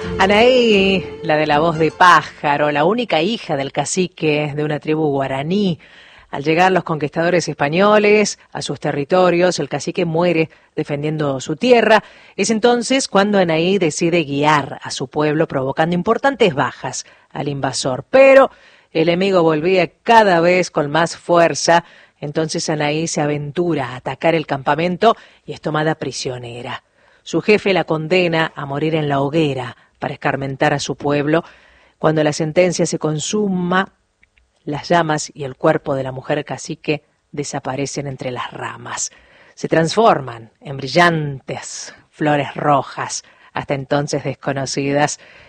Anaí, la de la voz de pájaro, la única hija del cacique de una tribu guaraní. Al llegar los conquistadores españoles a sus territorios, el cacique muere defendiendo su tierra. Es entonces cuando Anaí decide guiar a su pueblo, provocando importantes bajas al invasor. Pero el enemigo volvía cada vez con más fuerza. Entonces Anaí se aventura a atacar el campamento y es tomada prisionera. Su jefe la condena a morir en la hoguera para escarmentar a su pueblo. Cuando la sentencia se consuma, las llamas y el cuerpo de la mujer cacique desaparecen entre las ramas. Se transforman en brillantes flores rojas, hasta entonces desconocidas.